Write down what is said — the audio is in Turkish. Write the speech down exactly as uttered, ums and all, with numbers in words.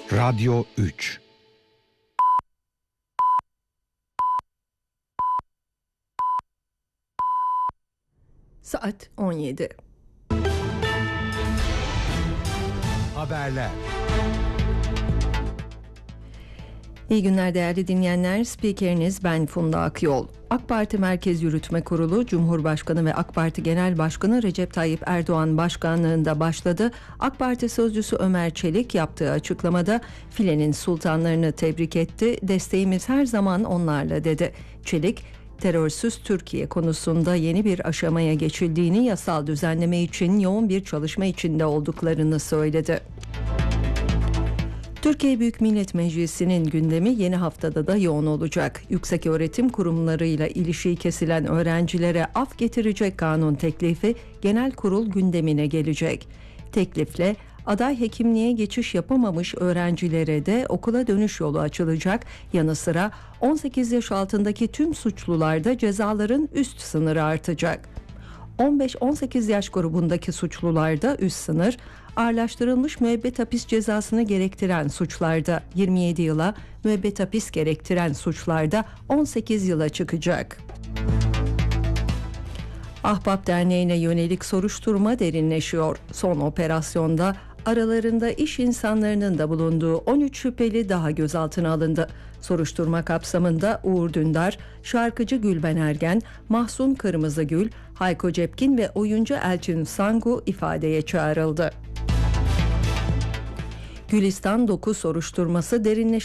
Radyo üç. Saat on yedi. Haberler. İyi günler değerli dinleyenler. Spikeriniz ben Funda Akyol. AK Parti Merkez Yürütme Kurulu, Cumhurbaşkanı ve AK Parti Genel Başkanı Recep Tayyip Erdoğan başkanlığında başladı. AK Parti sözcüsü Ömer Çelik yaptığı açıklamada filenin sultanlarını tebrik etti. Desteğimiz her zaman onlarla dedi. Çelik, terörsüz Türkiye konusunda yeni bir aşamaya geçildiğini, yasal düzenleme için yoğun bir çalışma içinde olduklarını söyledi. Türkiye Büyük Millet Meclisi'nin gündemi yeni haftada da yoğun olacak. Yükseköğretim kurumlarıyla ilişiği kesilen öğrencilere af getirecek kanun teklifi genel kurul gündemine gelecek. Teklifle aday hekimliğe geçiş yapamamış öğrencilere de okula dönüş yolu açılacak. Yanı sıra on sekiz yaş altındaki tüm suçlularda cezaların üst sınırı artacak. on beş on sekiz yaş grubundaki suçlularda üst sınır, ağırlaştırılmış müebbet hapis cezasını gerektiren suçlarda yirmi yedi yıla, müebbet hapis gerektiren suçlarda on sekiz yıla çıkacak. Ahbap Derneği'ne yönelik soruşturma derinleşiyor. Son operasyonda aralarında iş insanlarının da bulunduğu on üç şüpheli daha gözaltına alındı. Soruşturma kapsamında Uğur Dündar, şarkıcı Gülben Ergen, Mahsun Kırmızıgül, Hayko Cepkin ve oyuncu Elçin Sangu ifadeye çağrıldı. Gülistan dokuz soruşturması derinleşiyor.